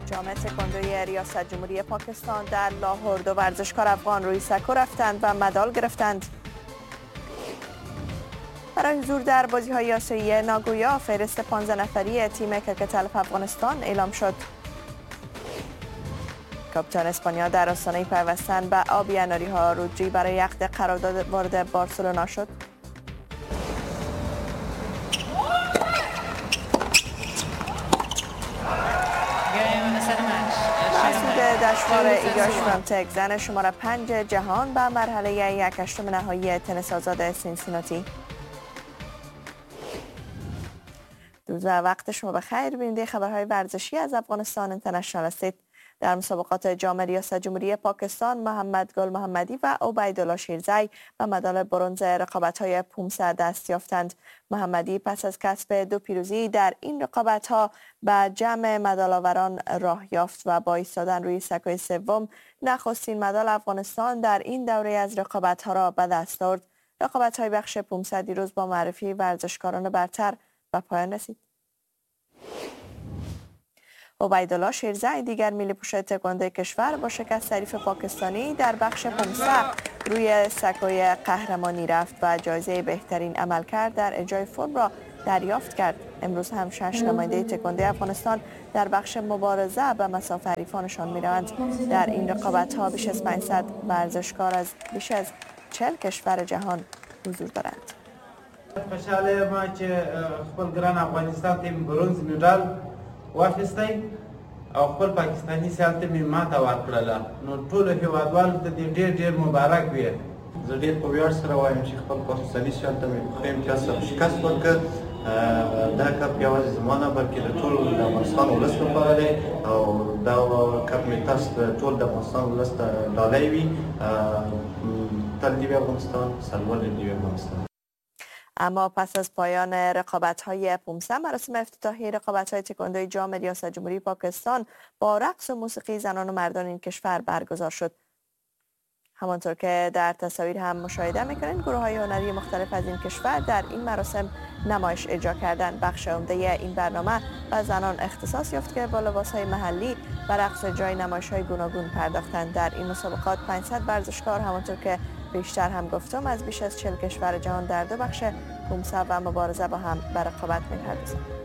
جام تکواندوی ریاست جمهوری پاکستان در لاهور 2 ورزشکار افغان روی سکو رفتند و مدال گرفتند. برای حضور در بازی‌های آسیایی ناگویا فهرست 15 نفری تیم کرکت الف افغانستان اعلام شد. کاپیتان اسپانیا در آستانه پیوستن به آبی اناری‌ها رودری برای عقد قرارداد وارد بارسلونا شد. مسعود دشوار ایگا شویانتک زن شماره 5 جهان به مرحله 1/8 نهایی تنیس آزاد سینسیناتی. روز وقت شما بخیر. بیننده خبرهای ورزشی از افغانستان اینترنشنال هستید. در مسابقات جام ریاست جمهوری پاکستان محمد گل محمدی و عبیدالله شیرزی به مدال برنز رقابت‌های 500 دست یافتند. محمدی پس از کسب 2 پیروزی در این رقابت‌ها به جمع مدال‌آوران راه یافت و با ایستادن روی سکوی سوم نخستین مدال افغانستان در این دوره از رقابت‌ها را به دست آورد. رقابت‌های بخش 500 دیروز با معرفی ورزشکاران برتر به پایان رسید. عبیدالله شیرزی دیگر ملی پوش تکواندوی کشور با شکست حریف پاکستانی در بخش 500 روی سکوی قهرمانی رفت و جایزه بهترین عملکرد در اجرای فرم را دریافت کرد. امروز هم 6 نماینده تکواندوی افغانستان در بخش مبارزه به مصاف حریفانشان می‌روند. در این رقابت‌ها بیش از 500 ورزشکار از بیش از 40 کشور جهان حضور دارند. خوشحاله ما چې خپل ګران افغانستان ته برونز مډال واخیستی او خپل پاکستاني سیال ته مې ماته ورکړله. نو ټولو هېوادوالو ته دې ډېر ډېر مبارک وي. زه ډېر په ویاړ سره وایم چې خپل پاکستاني سیال ته مې په ښه امتیاز سره شکست ورکړ. دا کپ یوازې زما نه بلکې د ټول د افغانستان ولس لپاره دی او دا کپ مې تاسو د ټول د افغانستان ولس ته ډالۍ وي. تل دې وي افغانستان، سرلوړی دې وي افغانستان. اما پس از پایان رقابت‌های 500 مراسم افتتاحیه رقابت‌های تکواندوی جام ریاست جمهوری پاکستان با رقص و موسیقی زنان و مردان این کشور برگزار شد. همانطور که در تصاویر هم مشاهده می‌کنید گروه‌های هنری مختلف از این کشور در این مراسم نمایش اجرا کردند. بخش عمده این برنامه به زنان اختصاص یافت که با لباس‌های محلی و رقص جای نمایش‌های گوناگون پرداختند. در این مسابقات 500 ورزشکار همانطور که بیشتر هم گفتم از بیش از 40 کشور جهان در 2 بخش 500 و مبارزه با هم به رقابت می‌پردازند.